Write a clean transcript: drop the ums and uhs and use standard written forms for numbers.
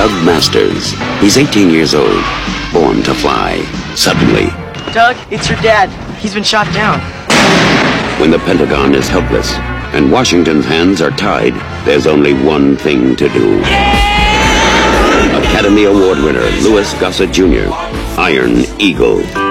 Doug Masters. He's 18 years old, born to fly. Suddenly, Doug, it's your dad. He's been shot down. when the Pentagon is helpless and Washington's hands are tied, there's only one thing to do. Academy Award winner Louis Gossett Jr., Iron Eagle.